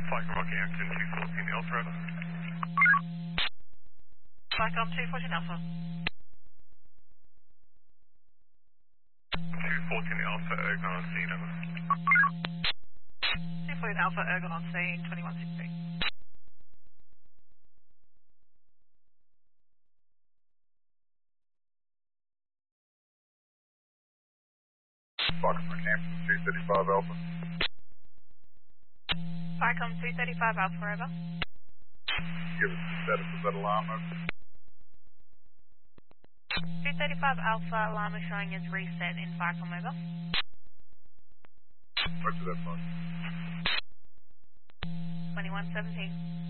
Flight from Rockhampton 214 Alpha Forever. Falcon 214 Alpha. 214 Alpha, Ergon on scene, over. 214 Alpha, Ergon on scene, 2160. Flight from Rockhampton 235 Alpha. Falcon 235 Alpha, over. Give us the status of that alarm, over. 235 Alpha, alarm is showing as reset in Falcon, over. Roger that, flight. 2117.